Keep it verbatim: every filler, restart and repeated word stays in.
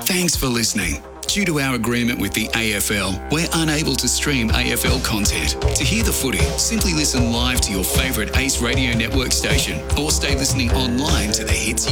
Thanks for listening. Due to our agreement with the A F L, we're unable to stream A F L content. To hear the footy, simply listen live to your favourite Ace Radio Network station or stay listening online to the Hits